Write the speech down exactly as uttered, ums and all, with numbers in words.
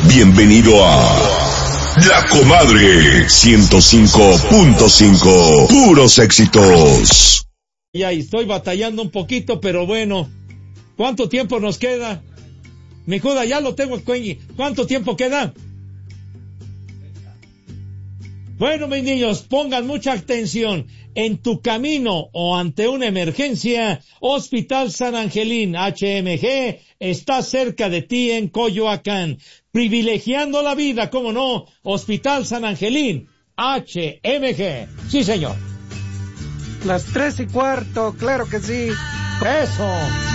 Bienvenido a La Comadre ciento cinco punto cinco. Puros éxitos. Ya estoy batallando un poquito, pero bueno. ¿Cuánto tiempo nos queda? Mi Juda, ya lo tengo, ¿cuánto tiempo queda? Bueno, mis niños, pongan mucha atención. En tu camino o ante una emergencia, Hospital San Angelín, H M G, está cerca de ti en Coyoacán. Privilegiando la vida, ¿cómo no? Hospital San Angelín, H M G. Sí, señor. Las tres y cuarto, claro que sí. Eso.